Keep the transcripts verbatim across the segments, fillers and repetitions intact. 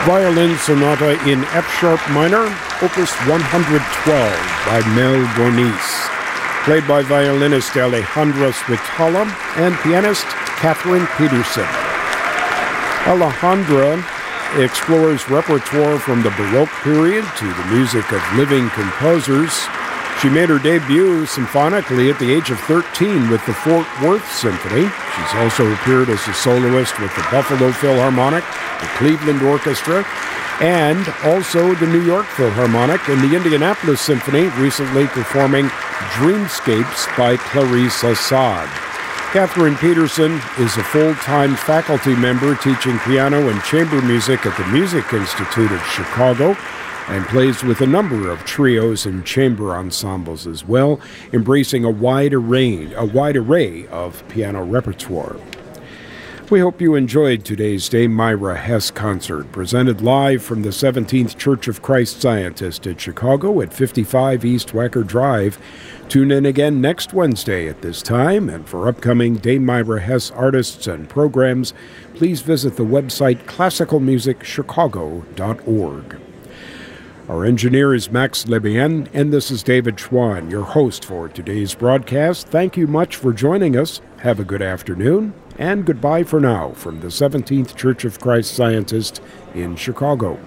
Violin Sonata in F-sharp minor, Opus one twelve by Mel Bonis, played by violinist Alejandra Spitala and pianist Catherine Peterson. Alejandra explores repertoire from the Baroque period to the music of living composers. She made her debut symphonically at the age of thirteen with the Fort Worth Symphony. She's also appeared as a soloist with the Buffalo Philharmonic, the Cleveland Orchestra, and also the New York Philharmonic and the Indianapolis Symphony, recently performing Dreamscapes by Clarice Assad. Catherine Peterson is a full-time faculty member teaching piano and chamber music at the Music Institute of Chicago, and plays with a number of trios and chamber ensembles as well, embracing a wide array, a wide array of piano repertoire. We hope you enjoyed today's Dame Myra Hess concert, presented live from the seventeenth Church of Christ Scientist at Chicago at fifty-five East Wacker Drive. Tune in again next Wednesday at this time, and for upcoming Dame Myra Hess artists and programs, please visit the website classical music chicago dot org. Our engineer is Max Lebien, and this is David Schwann, your host for today's broadcast. Thank you much for joining us. Have a good afternoon, and goodbye for now from the seventeenth Church of Christ Scientist in Chicago.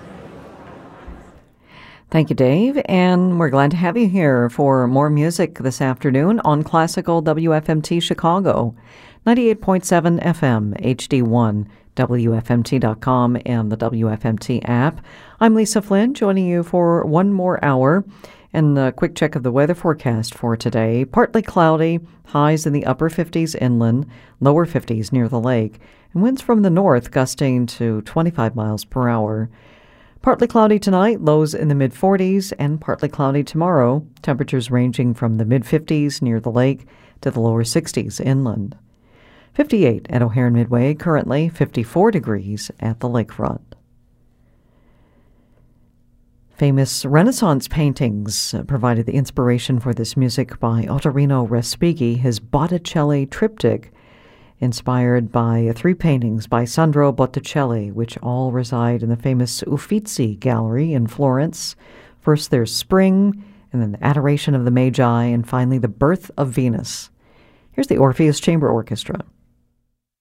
Thank you, Dave, and we're glad to have you here for more music this afternoon on Classical W F M T Chicago, ninety-eight point seven F M, H D one, W F M T dot com, and the W F M T app. I'm Lisa Flynn, joining you for one more hour. And a quick check of the weather forecast for today. Partly cloudy, highs in the upper fifties inland, lower fifties near the lake, and winds from the north gusting to twenty-five miles per hour. Partly cloudy tonight, lows in the mid-forties, and partly cloudy tomorrow, temperatures ranging from the mid-fifties near the lake to the lower sixties inland. fifty-eight at O'Hare and Midway, currently fifty-four degrees at the lakefront. Famous Renaissance paintings provided the inspiration for this music by Ottorino Respighi, his Botticelli triptych, inspired by three paintings by Sandro Botticelli, which all reside in the famous Uffizi Gallery in Florence. First there's Spring, and then the Adoration of the Magi, and finally the Birth of Venus. Here's the Orpheus Chamber Orchestra.